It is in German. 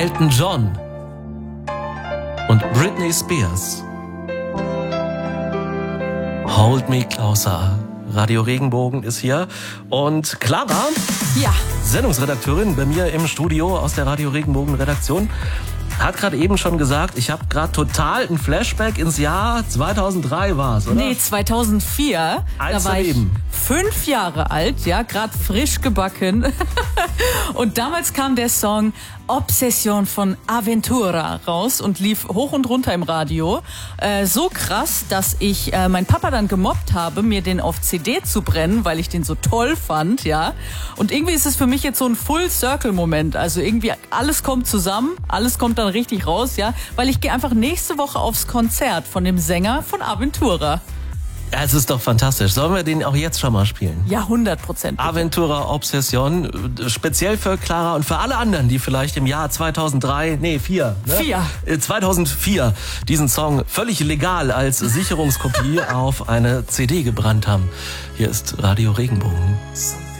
Elton John und Britney Spears. Hold Me Closer. Radio Regenbogen ist hier. Und Clara, ja, Sendungsredakteurin bei mir im Studio aus der Radio Regenbogen Redaktion, hat gerade eben schon gesagt, ich habe gerade total ein Flashback ins Jahr 2003 war es, oder? Nee, 2004. Da war ich 5 Jahre alt, ja, gerade frisch gebacken. Und damals kam der Song Obsession von Aventura raus und lief hoch und runter im Radio. So krass, dass ich meinen Papa dann gemobbt habe, mir den auf CD zu brennen, weil ich den so toll fand, ja. Und irgendwie ist es für mich jetzt so ein Full-Circle-Moment. Also irgendwie alles kommt zusammen, alles kommt dann richtig raus, ja. Weil ich gehe einfach nächste Woche aufs Konzert von dem Sänger von Aventura. Ja, es ist doch fantastisch. Sollen wir den auch jetzt schon mal spielen? Ja, 100%. Aventura Obsession, speziell für Clara und für alle anderen, die vielleicht im Jahr 2004, ne? 2004 diesen Song völlig legal als Sicherungskopie auf eine CD gebrannt haben. Hier ist Radio Regenbogen.